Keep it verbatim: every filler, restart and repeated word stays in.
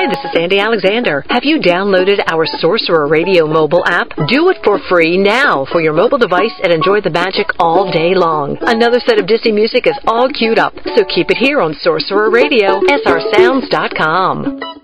this is Sandy Alexander. Have you downloaded our Sorcerer Radio mobile app? Do it for free now for your mobile device and enjoy the magic all day long. Another set of Disney music is all queued up, so keep it here on Sorcerer Radio, S R sounds dot com.